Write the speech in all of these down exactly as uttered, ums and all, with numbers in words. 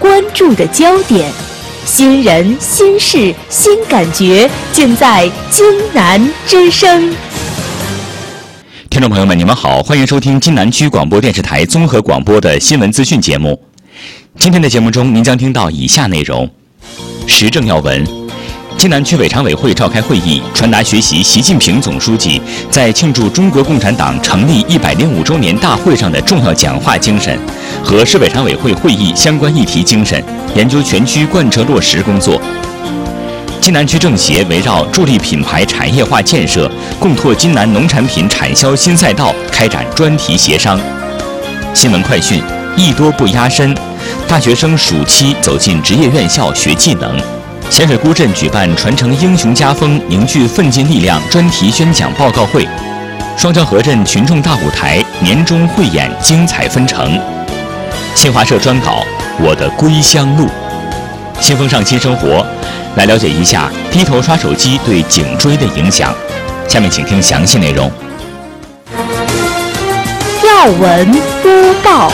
关注的焦点。新人、新事、新感觉，尽在京南之声。 听众朋友们，你们好，欢迎收听津南区广播电视台综合广播的新闻资讯节目。今天的节目中，您将听到以下内容：时政要闻。津南区委常委会召开会议，传达学习习近平总书记在庆祝中国共产党成立一百零五周年大会上的重要讲话精神和市委常委会会议相关议题精神，研究全区贯彻落实工作。津南区政协围绕助力品牌产业化建设，共拓津南农产品产销新赛道，开展专题协商。新闻快讯：艺多不压身，大学生暑期走进职业院校学技能。咸水沽镇举办传承英雄家风、凝聚奋进力量专题宣讲报告会。双江河镇群众大舞台年终汇演精彩纷呈。新华社专稿：我的归乡路。新风尚新生活，来了解一下低头刷手机对颈椎的影响。下面请听详细内容。 要闻播报。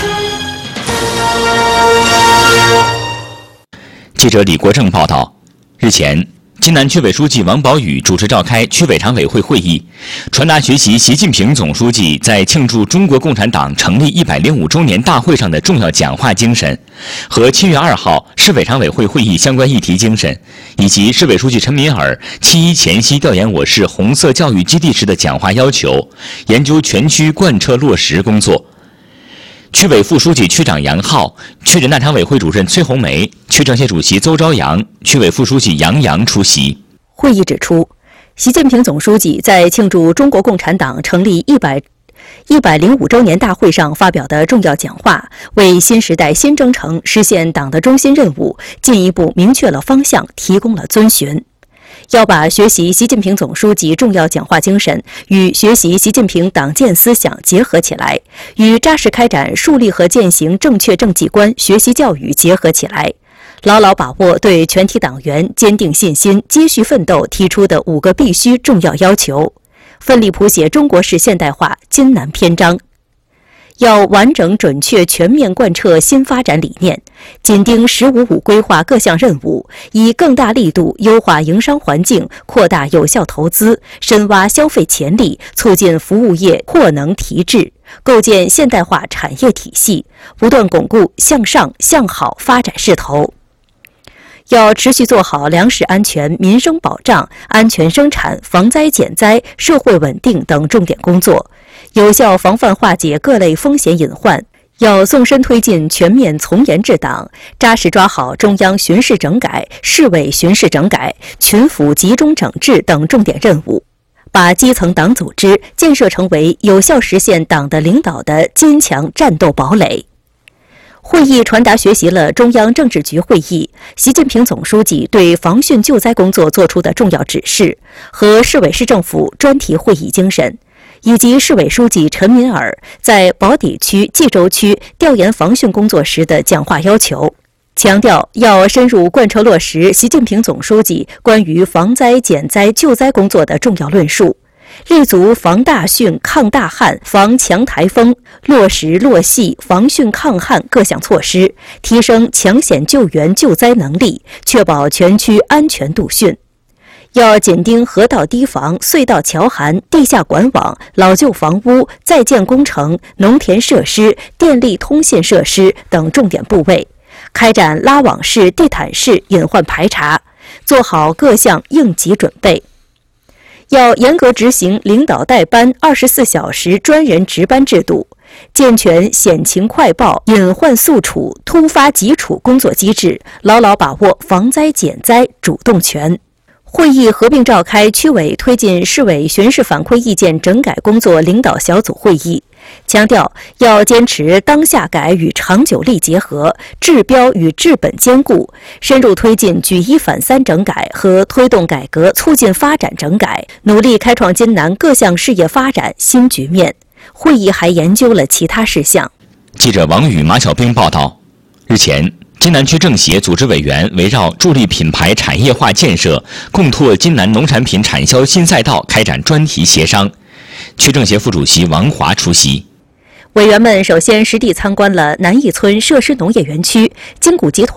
记者李国正报道，日前，津南区委书记王宝宇主持召开区委常委会会议，传达学习习近平总书记在庆祝中国共产党成立一百零五周年大会上的重要讲话精神，和七月二号市委常委会会议相关议题精神，以及市委书记陈敏尔七一前夕调研我市红色教育基地时的讲话要求，研究全区贯彻落实工作。区委副书记、区长杨浩，区人大常委会主任崔红梅，区政协主席邹朝阳，区委副书记杨洋出席。 会议指出，习近平总书记在庆祝中国共产党成立一百一百零五周年大会上发表的重要讲话，为新时代新征程实现党的中心任务进一步明确了方向，提供了遵循。要把学习习近平总书记重要讲话精神与学习习近平党建思想结合起来，与扎实开展树立和践行正确政绩观学习教育结合起来，牢牢把握对全体党员坚定信心、接续奋斗提出的五个必须重要要求，奋力谱写中国式现代化津南篇章。要完整、准确、全面贯彻新发展理念，紧盯“十五五”规划各项任务，以更大力度优化营商环境，扩大有效投资，深挖消费潜力，促进服务业扩能提质，构建现代化产业体系，不断巩固向上向好发展势头。要持续做好粮食安全、民生保障、安全生产、防灾减灾、社会稳定等重点工作，有效防范化解各类风险隐患。要纵深推进全面从严治党，扎实抓好中央巡视整改、市委巡视整改、群府集中整治等重点任务，把基层党组织建设成为有效实现党的领导的坚强战斗堡垒。会议传达学习了中央政治局会议习近平总书记对防汛救灾工作作出的重要指示和市委市政府专题会议精神，以及市委书记陈敏尔在宝坻区、冀州区调研防汛工作时的讲话要求，强调要深入贯彻落实习近平总书记关于防灾减灾救灾工作的重要论述，立足防大汛、抗大旱、防强台风，落实落细防汛抗旱各项措施，提升抢险救援救灾能力，确保全区安全度汛。要紧盯河道堤防、隧道桥涵、地下管网、老旧房屋、在建工程、农田设施、电力通信设施等重点部位，开展拉网式、地毯式隐患排查，做好各项应急准备。要严格执行领导带班二十四小时专人值班制度，健全险情快报、隐患速处、突发急处工作机制，牢牢把握防灾减灾主动权。会议合并召开区委推进市委巡视反馈意见整改工作领导小组会议，强调要坚持当下改与长久力结合，治标与治本兼顾，深入推进举一反三整改和推动改革促进发展整改，努力开创津南各项事业发展新局面。会议还研究了其他事项。 记者王宇、马小兵报道，日前，津南区政协组织委员围绕助力品牌产业化建设，共拓津南农产品产销新赛道开展专题协商。区政协副主席王华出席。 委员们首先实地参观了南义村设施农业园区、金谷集团